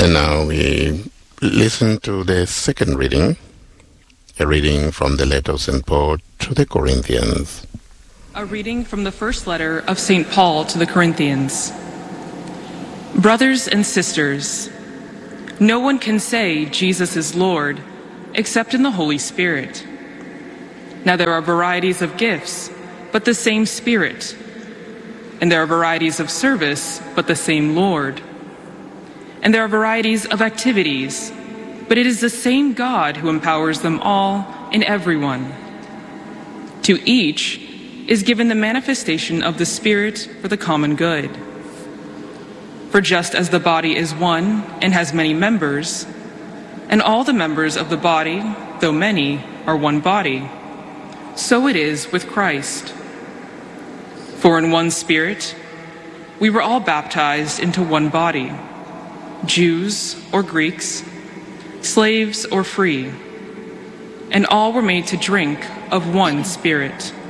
And now we listen to the second reading, a reading from the letter of St. Paul to the Corinthians. A reading from the first letter of St. Paul to the Corinthians. Brothers and sisters, no one can say Jesus is Lord except in the Holy Spirit. Now there are varieties of gifts, but the same Spirit. And there are varieties of service, but the same Lord. And there are varieties of activities, but it is the same God who empowers them all in everyone. To each is given the manifestation of the Spirit for the common good. For just as the body is one and has many members, and all the members of the body, though many, are one body, so it is with Christ. For in one Spirit we were all baptized into one body, Jews or Greeks, slaves or free, and all were made to drink of one Spirit.